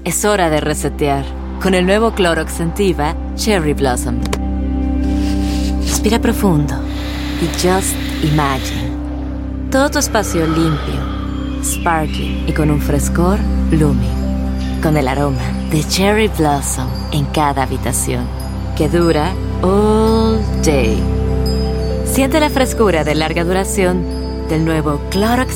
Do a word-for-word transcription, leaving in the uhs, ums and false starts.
Es hora de resetear con el nuevo Clorox Scentiva Cherry Blossom. Respira profundo y just imagine. Todo tu espacio limpio, sparkling y con un frescor blooming. Con el aroma de Cherry Blossom en cada habitación, que dura all day. Siente la frescura de larga duración del nuevo Clorox